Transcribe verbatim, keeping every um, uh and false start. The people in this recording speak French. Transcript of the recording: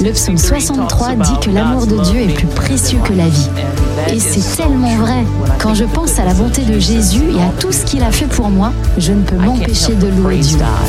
Le psaume soixante-trois dit que l'amour de Dieu est plus précieux que la vie. Et c'est tellement vrai. Quand je pense à la bonté de Jésus et à tout ce qu'il a fait pour moi, je ne peux m'empêcher de louer Dieu.